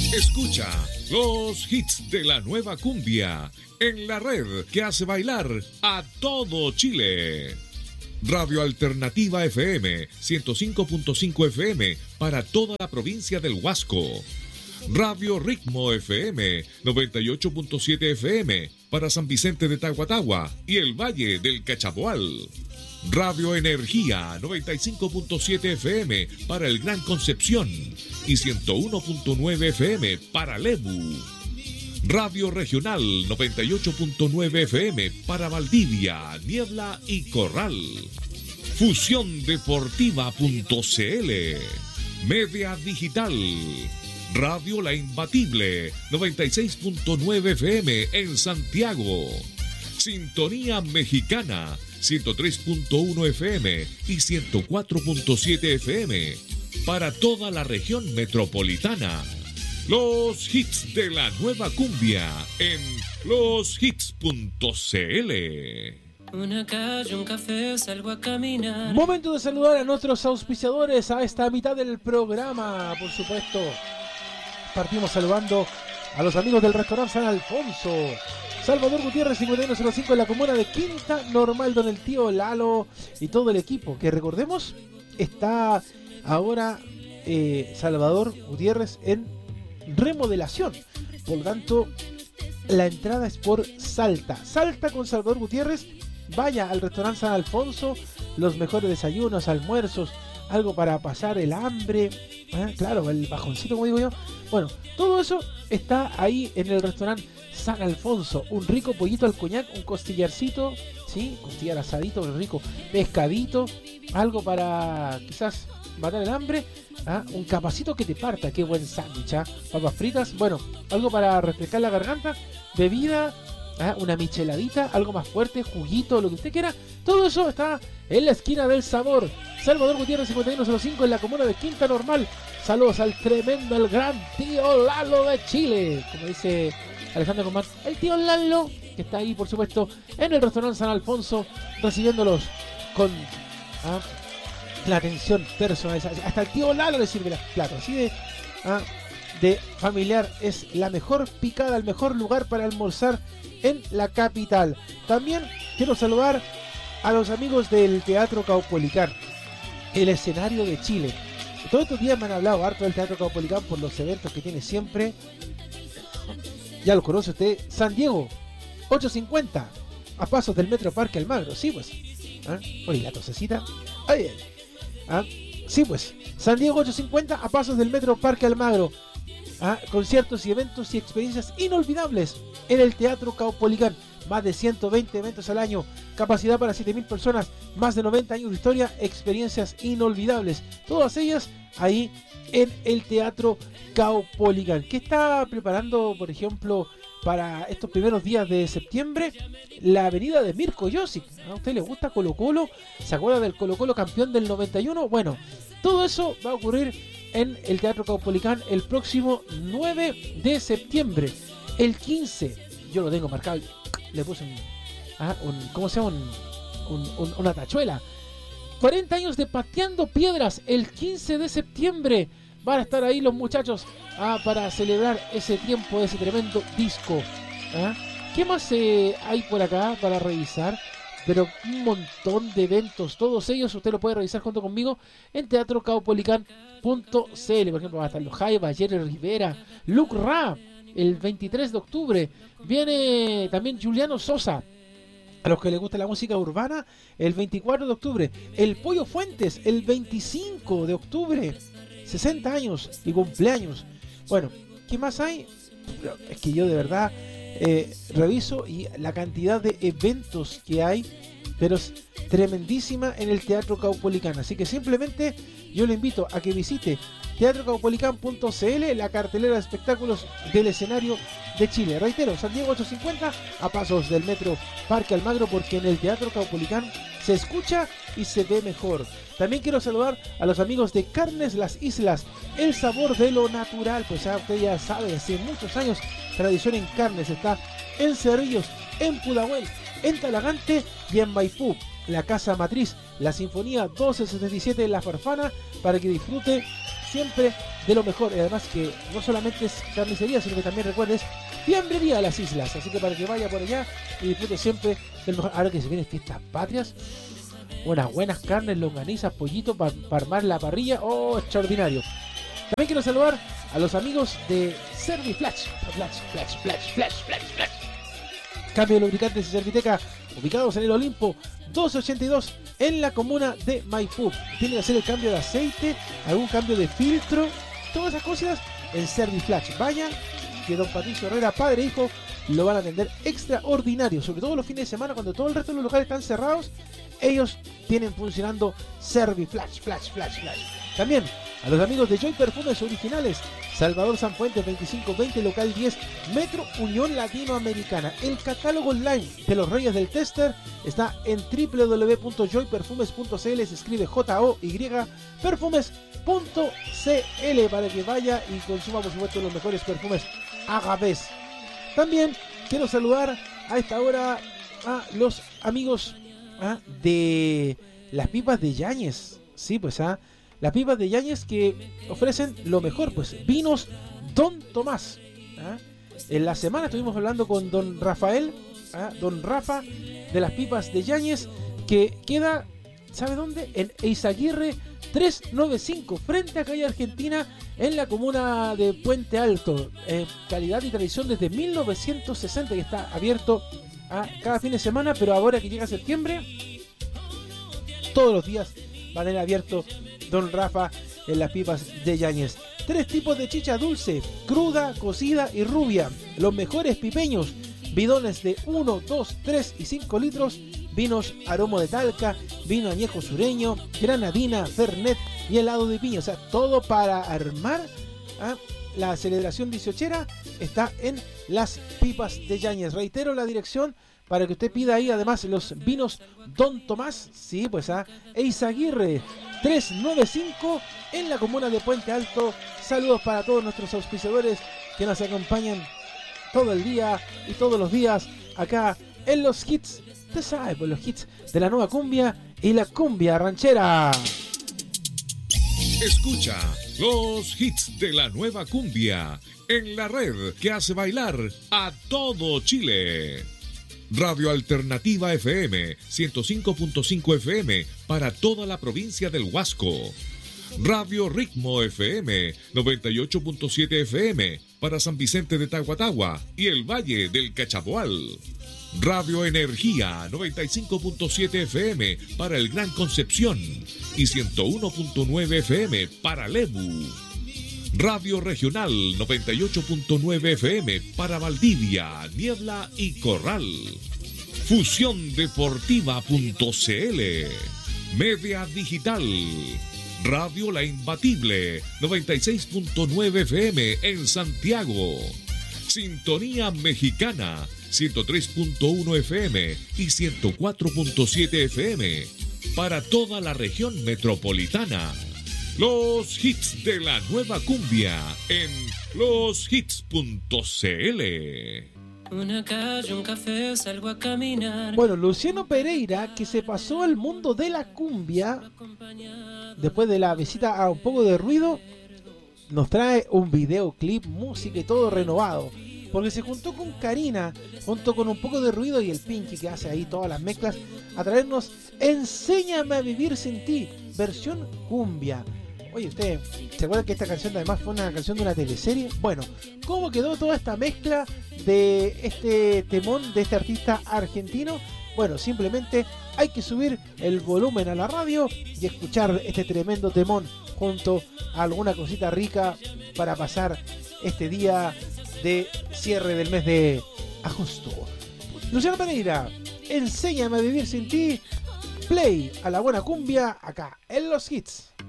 Escucha los hits de la nueva cumbia en la red que hace bailar a todo Chile. Radio Alternativa FM 105.5 FM para toda la provincia del Huasco. Radio Ritmo FM 98.7 FM para San Vicente de Tahuatahua y el Valle del Cachapoal. Radio Energía 95.7 FM para el Gran Concepción y 101.9 FM para Lebu. Radio Regional 98.9 FM para Valdivia, Niebla y Corral. Fusiondeportiva.cl. Media Digital. Radio La Imbatible 96.9 FM en Santiago. Sintonía Mexicana 103.1 FM y 104.7 FM para toda la región metropolitana. Los hits de la nueva cumbia en loshits.cl. Una calle, un café, salgo a caminar. Momento de saludar a nuestros auspiciadores a esta mitad del programa, por supuesto. Partimos saludando a los amigos del restaurante San Alfonso. Salvador Gutiérrez 5105 en la comuna de Quinta Normal, don el tío Lalo y todo el equipo, que recordemos está ahora Salvador Gutiérrez en remodelación. Por lo tanto, la entrada es por Salta con Salvador Gutiérrez. Vaya al restaurante San Alfonso, los mejores desayunos, almuerzos, algo para pasar el hambre, claro, el bajoncito, como digo yo. Bueno, todo eso está ahí en el restaurante San Alfonso. Un rico pollito al coñac, un costillarcito, sí, costillar asadito, rico, pescadito, algo para quizás matar el hambre, un capacito que te parta, qué buen sándwich, papas fritas, bueno, algo para refrescar la garganta, bebida, una micheladita, algo más fuerte, juguito, lo que usted quiera. Todo eso está en la esquina del sabor. Salvador Gutiérrez 5105 en la comuna de Quinta Normal. Saludos al tremendo, el gran tío Lalo de Chile, como dice Alejandro Comán, el tío Lalo, que está ahí por supuesto en el restaurante San Alfonso, recibiéndolos con la atención personalizada. Hasta el tío Lalo le sirve los platos, así de familiar. Es la mejor picada, el mejor lugar para almorzar en la capital. También quiero saludar a los amigos del Teatro Caupolicán, el escenario de Chile. Todos estos días me han hablado harto del Teatro Caupolicán por los eventos que tiene siempre. Ya lo conoce usted, San Diego 850, a pasos del Metro Parque Almagro. Sí, pues. Oye, la tosecita. Sí, pues. San Diego 850, a pasos del Metro Parque Almagro. Conciertos y eventos y experiencias inolvidables en el Teatro Caupolicán. Más de 120 eventos al año, capacidad para 7.000 personas, más de 90 años de historia, experiencias inolvidables. Todas ellas ahí en el Teatro Caupolicán. ¿Qué está preparando, por ejemplo, para estos primeros días de septiembre? La avenida de Mirko Josic. ¿A usted le gusta Colo Colo? ¿Se acuerda del Colo Colo campeón del 91? Bueno, todo eso va a ocurrir en el Teatro Caupolicán el próximo 9 de septiembre. El 15, yo lo tengo marcado, le puse ¿cómo se llama? Una tachuela. 40 años de Pateando Piedras, el 15 de septiembre. Van a estar ahí los muchachos para celebrar ese tiempo, ese tremendo disco. ¿Qué más hay por acá para revisar? Pero un montón de eventos, todos ellos usted lo puede revisar junto conmigo en teatrocaupolicán.cl. Por ejemplo, va a estar los Jaiba, Jerry Rivera, Luke Ra, el 23 de octubre. Viene también Juliano Sosa. A los que les gusta la música urbana, el 24 de octubre. El Pollo Fuentes, el 25 de octubre. 60 años y cumpleaños. Bueno, ¿qué más hay? Es que yo de verdad reviso y la cantidad de eventos que hay, pero es tremendísima en el Teatro Caupolicán. Así que simplemente yo le invito a que visite teatrocaupolicán.cl, la cartelera de espectáculos del escenario de Chile. Reitero, San Diego 850, a pasos del Metro Parque Almagro, porque en el Teatro Caupolicán se escucha y se ve mejor. También quiero saludar a los amigos de Carnes Las Islas, el sabor de lo natural. Pues usted ya sabe, hace muchos años, tradición en carnes. Está en Cerrillos, en Pudahuel, en Talagante y en Maipú. La casa matriz, la Sinfonía 1277 en La Farfana, para que disfrute siempre de lo mejor. Y además que no solamente es carnicería, sino que también recuerdes fiambrería a las islas. Así que para que vaya por allá y disfrute siempre del mejor. Ahora que se vienen fiestas patrias, unas buenas carnes, longanizas, pollito para armar la parrilla. ¡Oh, extraordinario! También quiero saludar a los amigos de Serviflash. Cambio de lubricantes y Serviteca, ubicados en el Olimpo 282 en la comuna de Maipú. Tiene que hacer el cambio de aceite, algún cambio de filtro, todas esas cosas en Serviflash. Vaya, que don Patricio Herrera, padre e hijo, lo van a atender extraordinario, sobre todo los fines de semana cuando todo el resto de los locales están cerrados. Ellos tienen funcionando Serviflash. También a los amigos de Joy Perfumes Originales, Salvador Sanfuentes 2520, local 10, Metro Unión Latinoamericana. El catálogo online de los Reyes del Tester está en www.joyperfumes.cl, se escribe J-O-Y perfumes.cl, para que vaya y consuma, por supuesto, los mejores perfumes Agaves. También quiero saludar a esta hora a los amigos de las pipas de Yáñez. Sí, pues las pipas de Yáñez que ofrecen lo mejor, pues vinos Don Tomás. En la semana estuvimos hablando con don Rafael, don Rafa, de las pipas de Yáñez, que queda, ¿sabe dónde? En Eizaguirre 395, frente a Calle Argentina, en la comuna de Puente Alto. Calidad y tradición desde 1960 y está abierto cada fin de semana, pero ahora que llega septiembre, todos los días va a tener abierto don Rafa en las pipas de Yáñez. 3 tipos de chicha dulce, cruda, cocida y rubia. Los mejores pipeños, bidones de 1, 2, 3 y 5 litros, vinos aromo de talca, vino añejo sureño, granadina, fernet y helado de piña. O sea, todo para armar la celebración 18era está en las pipas de Yáñez. Reitero la dirección para que usted pida ahí además los vinos Don Tomás. Sí, pues Eizaguirre 395 en la comuna de Puente Alto. Saludos para todos nuestros auspiciadores que nos acompañan todo el día y todos los días acá en los hits. Usted sabe, pues los hits de la nueva cumbia y la cumbia ranchera. Escucha los hits de la nueva cumbia en la red que hace bailar a todo Chile. Radio Alternativa FM 105.5 FM para toda la provincia del Huasco. Radio Ritmo FM 98.7 FM para San Vicente de Tahuatahua y el Valle del Cachapoal. Radio Energía 95.7 FM para el Gran Concepción y 101.9 FM para Lebu. Radio Regional 98.9 FM para Valdivia, Niebla y Corral. Fusiondeportiva.cl. Media Digital. Radio La Imbatible 96.9 FM en Santiago. Sintonía Mexicana 103.1 FM y 104.7 FM para toda la región metropolitana. Los hits de la nueva cumbia en loshits.cl. Una calle, un café, salgo a caminar. Bueno, Luciano Pereira, que se pasó al mundo de la cumbia después de la visita a Un Poco de Ruido, nos trae un videoclip, música y todo renovado, porque se juntó con Karina, junto con Un Poco de Ruido y el Pinky, que hace ahí todas las mezclas, a traernos Enséñame a Vivir Sin Ti, versión cumbia. Oye, ¿usted se acuerda que esta canción además fue una canción de una teleserie? Bueno, ¿cómo quedó toda esta mezcla de este temón de este artista argentino? Bueno, simplemente hay que subir el volumen a la radio y escuchar este tremendo temón junto a alguna cosita rica para pasar este día de cierre del mes de agosto. Luciano Pereira, Enséñame a Vivir Sin Ti. Play a la buena cumbia acá en los hits.